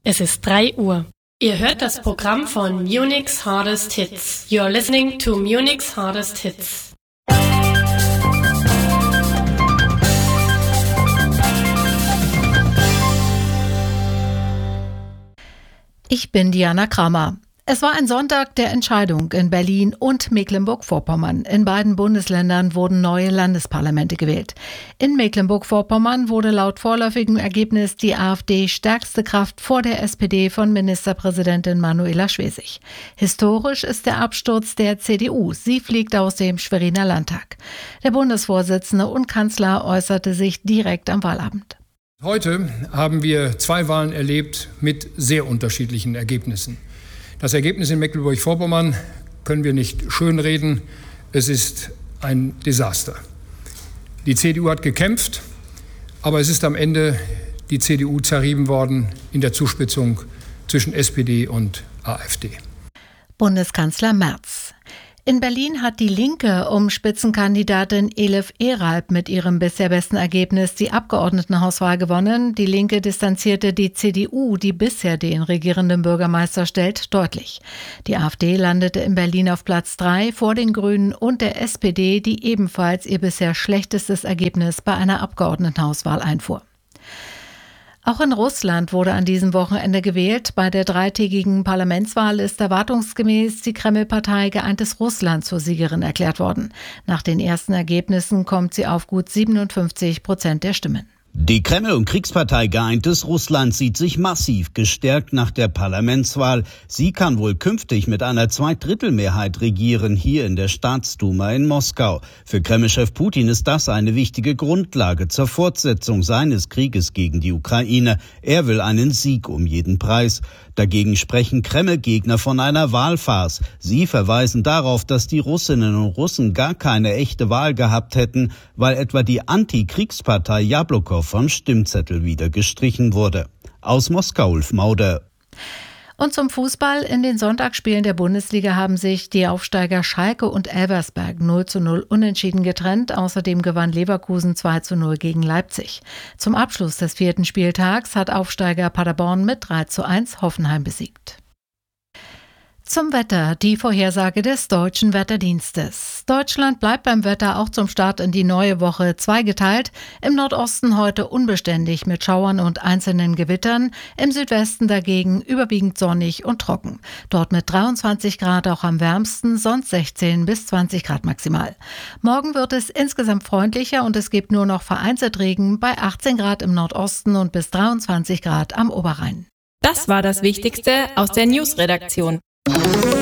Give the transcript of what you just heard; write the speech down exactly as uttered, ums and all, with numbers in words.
Es ist drei Uhr. Ihr hört das Programm von Munich's Hardest Hits. You're listening to Munich's Hardest Hits. Ich bin Diana Kramer. Es war ein Sonntag der Entscheidung in Berlin und Mecklenburg-Vorpommern. In beiden Bundesländern wurden neue Landesparlamente gewählt. In Mecklenburg-Vorpommern wurde laut vorläufigem Ergebnis die AfD stärkste Kraft vor der S P D von Ministerpräsidentin Manuela Schwesig. Historisch ist der Absturz der C D U. Sie fliegt aus dem Schweriner Landtag. Der Bundesvorsitzende und Kanzler äußerte sich direkt am Wahlabend. Heute haben wir zwei Wahlen erlebt mit sehr unterschiedlichen Ergebnissen. Das Ergebnis in Mecklenburg-Vorpommern können wir nicht schönreden. Es ist ein Desaster. Die C D U hat gekämpft, aber es ist am Ende die C D U zerrieben worden in der Zuspitzung zwischen S P D und AfD. Bundeskanzler Merz. In Berlin hat die Linke um Spitzenkandidatin Elif Eralp mit ihrem bisher besten Ergebnis die Abgeordnetenhauswahl gewonnen. Die Linke distanzierte die C D U, die bisher den regierenden Bürgermeister stellt, deutlich. Die AfD landete in Berlin auf Platz drei vor den Grünen und der S P D, die ebenfalls ihr bisher schlechtestes Ergebnis bei einer Abgeordnetenhauswahl einfuhr. Auch in Russland wurde an diesem Wochenende gewählt. Bei der dreitägigen Parlamentswahl ist erwartungsgemäß die Kreml-Partei Geeintes Russland zur Siegerin erklärt worden. Nach den ersten Ergebnissen kommt sie auf gut siebenundfünfzig Prozent der Stimmen. Die Kreml- und Kriegspartei Geeintes Russland sieht sich massiv gestärkt nach der Parlamentswahl. Sie kann wohl künftig mit einer Zweidrittelmehrheit regieren, hier in der Staatsduma in Moskau. Für Kreml-Chef Putin ist das eine wichtige Grundlage zur Fortsetzung seines Krieges gegen die Ukraine. Er will einen Sieg um jeden Preis. Dagegen sprechen Kreml-Gegner von einer Wahlfarce. Sie verweisen darauf, dass die Russinnen und Russen gar keine echte Wahl gehabt hätten, weil etwa die Antikriegspartei Jablokow vom Stimmzettel wieder gestrichen wurde. Aus Moskau, Ulf Mauder. Und zum Fußball. In den Sonntagsspielen der Bundesliga haben sich die Aufsteiger Schalke und Elversberg null zu null unentschieden getrennt. Außerdem gewann Leverkusen zwei zu null gegen Leipzig. Zum Abschluss des vierten Spieltags hat Aufsteiger Paderborn mit drei zu eins Hoffenheim besiegt. Zum Wetter, die Vorhersage des Deutschen Wetterdienstes. Deutschland bleibt beim Wetter auch zum Start in die neue Woche zweigeteilt. Im Nordosten heute unbeständig mit Schauern und einzelnen Gewittern. Im Südwesten dagegen überwiegend sonnig und trocken. Dort mit dreiundzwanzig Grad auch am wärmsten, sonst sechzehn bis zwanzig Grad maximal. Morgen wird es insgesamt freundlicher und es gibt nur noch vereinzelt Regen bei achtzehn Grad im Nordosten und bis dreiundzwanzig Grad am Oberrhein. Das war das Wichtigste aus der News-Redaktion.